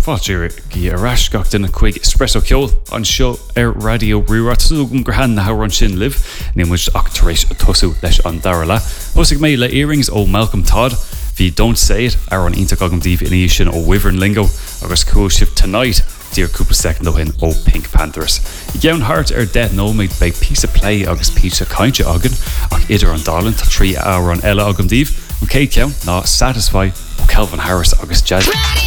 Fáidir í arás gach duna chuig espresso ceol an seo radio riúratúgum gur han na hárán sin liv ní muid achtaréis tosú leis an darla. Thosig mé le earrings ó Malcolm Todd hí Don't Say It ar an ionta gagamdíh in sin ó Wyvern Lingo agus cool shift tonight dír cúpa second ó hin ó Pink Panthers. I gceann hart ar Dead Nomad beag piece of play agus pizza cainte agan ach idir an darlan tá 3 hour an eile agamdíh an cé ceann ná Satisfy ó Calvin Harris agus Jazz.